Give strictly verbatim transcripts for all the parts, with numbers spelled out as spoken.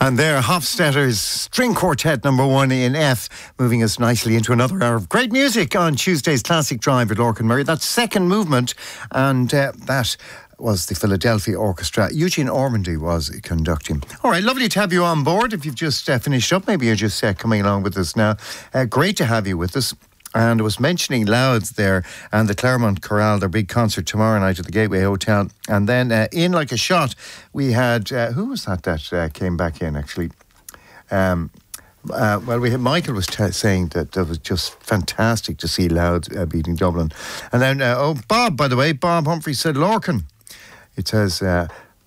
And there, Hofstetter's String Quartet number one in F, moving us nicely into another hour of great music on Tuesday's Classic Drive with Lorcan Murray. That's second movement, and uh, that was the Philadelphia Orchestra. Eugene Ormandy was conducting. All right, lovely to have you on board. If you've just uh, finished up, maybe you're just uh, coming along with us now. Uh, great to have you with us. And I was mentioning Louds there and the Claremont Chorale, their big concert tomorrow night at the Gateway Hotel. And then uh, in like a shot, we had, uh, who was that that uh, came back in actually? Um, uh, well, we had, Michael was t- saying that it was just fantastic to see Louds uh, beating Dublin. And then, uh, oh, Bob, by the way, Bob Humphrey said, Lorcan. It says, uh,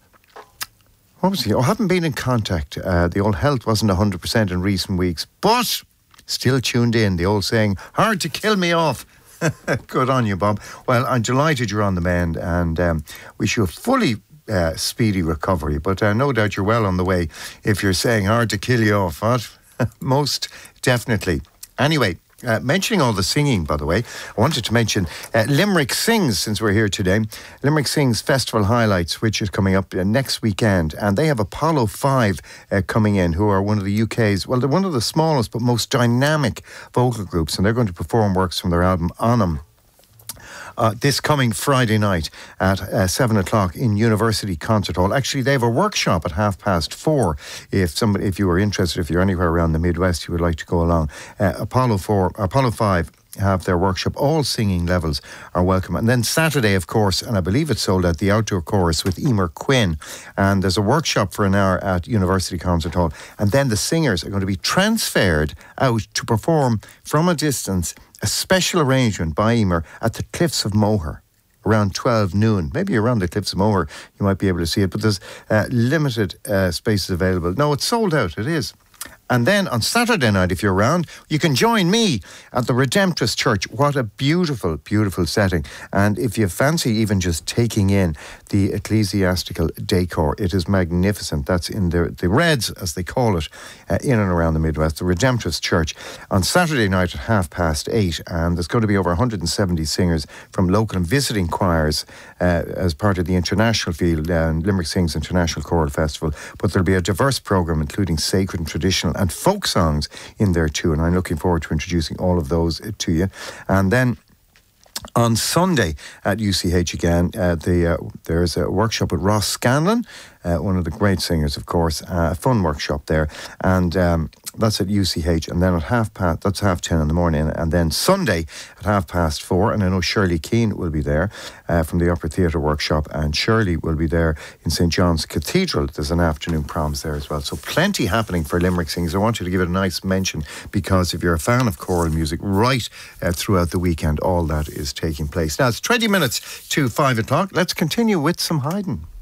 what was he? Oh, I haven't been in contact. Uh, the old health wasn't one hundred percent in recent weeks, but still tuned in. The old saying, hard to kill me off. Good on you, Bob. Well, I'm delighted you're on the mend and um, wish you a fully uh, speedy recovery. But uh, no doubt you're well on the way if you're saying hard to kill you off, what? Most definitely. Anyway, Uh, mentioning all the singing, by the way, I wanted to mention uh, Limerick Sings, since we're here today. Limerick Sings Festival Highlights, which is coming up uh, next weekend. And they have Apollo five uh, coming in, who are one of the U K's, well, they're one of the smallest but most dynamic vocal groups. And they're going to perform works from their album Onum. Uh, this coming Friday night at uh, seven o'clock in University Concert Hall. Actually, they have a workshop at half past four. If somebody, if you were interested, if you're anywhere around the Midwest, you would like to go along. Uh, Apollo four, Apollo five have their workshop. All singing levels are welcome. And then Saturday, of course, and I believe it's sold out, the outdoor chorus with Emer Quinn. And there's a workshop for an hour at University Concert Hall. And then the singers are going to be transferred out to perform from a distance a special arrangement by Emer at the Cliffs of Moher around twelve noon. Maybe around the Cliffs of Moher you might be able to see it, but there's uh, limited uh, spaces available. No, it's sold out, it is. And then on Saturday night, if you're around, you can join me at the Redemptorist Church. What a beautiful, beautiful setting. And if you fancy even just taking in the ecclesiastical decor, it is magnificent. That's in the, the Reds, as they call it, uh, in and around the Midwest, the Redemptorist Church, on Saturday night at half past eight. And there's going to be over one hundred seventy singers from local and visiting choirs uh, as part of the international field, uh, Limerick Sings International Choral Festival. But there'll be a diverse programme, including sacred and traditional and folk songs in there too, and I'm looking forward to introducing all of those to you. And then on Sunday at U C H again, uh, the uh, there's a workshop with Ross Scanlon, uh, one of the great singers, of course, uh, a fun workshop there, and um, that's at U C H. And then at half past, that's half ten in the morning, and then Sunday at half past four, and I know Shirley Keane will be there uh, from the Upper Theatre Workshop, and Shirley will be there in Saint John's Cathedral. There's an afternoon proms there as well, so plenty happening for Limerick Sings. I want you to give it a nice mention, because if you're a fan of choral music, right uh, throughout the weekend, all that is taking place. Now it's twenty minutes to five o'clock. Let's continue with some Haydn.